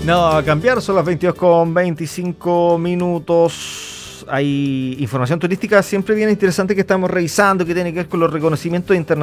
No, a cambiar, son las 22:25. Hay información turística siempre bien interesante que estamos revisando, que tiene que ver con los reconocimientos internacionales